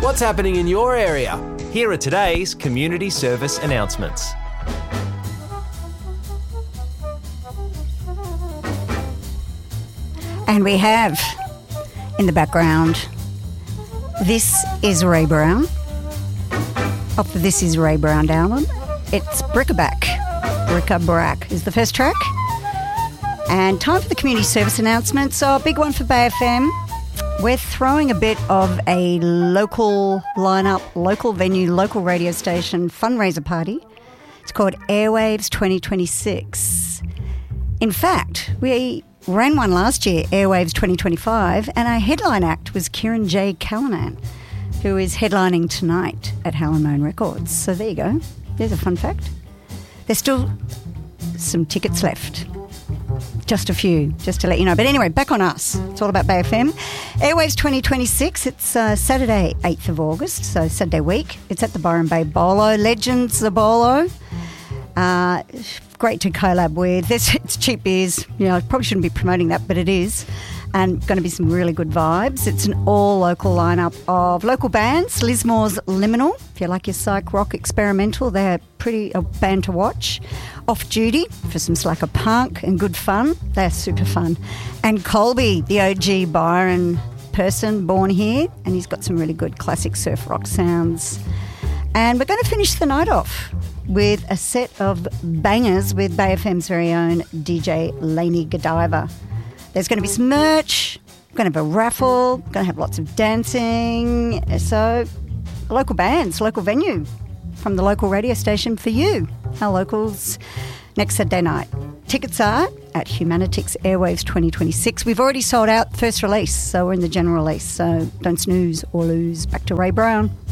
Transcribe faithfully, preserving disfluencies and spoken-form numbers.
What's happening in your area? Here are today's community service announcements. And we have in the background, This Is Ray Brown, off the This Is Ray Brown album. It's Brick-a-Back. Brick-a-Brack is the first track. And time for the community service announcements. So a big one for Bay F M. We're throwing a bit of a local lineup, local venue, local radio station fundraiser party. It's called Airwaves twenty twenty-six. In fact, we ran one last year, Airwaves twenty twenty-five, and our headline act was Kieran J. Callanan, who is headlining tonight at Hallamone Records. So there you go. There's a fun fact. There's still some tickets left. Just a few, just to let you know. But anyway, back on us. It's all about Bay F M. Airwaves twenty twenty-six, it's uh, Saturday, eighth of August, so Saturday week. It's at the Byron Bay Bolo. Legends, the Bolo. Uh, great to collab with. There's, it's cheap beers. You know, I probably shouldn't be promoting that, but it is. And going to be some really good vibes. It's an all-local lineup of local bands. Lismore's Liminal, if you like your psych rock experimental, they're pretty a band to watch. Off Duty for some slacker punk and good fun. They're super fun. And Colby, the O G Byron person, born here, and he's got some really good classic surf rock sounds. And we're going to finish the night off with a set of bangers with Bay F M's very own D J Lainey Godiva. There's going to be some merch, we're going to have a raffle, going to have lots of dancing. So, local bands, local venue from the local radio station for you, our locals, next Saturday night. Tickets are at Humanitix Airwaves twenty twenty-six. We've already sold out first release, so we're in the general release. So don't snooze or lose. Back to Ray Brown.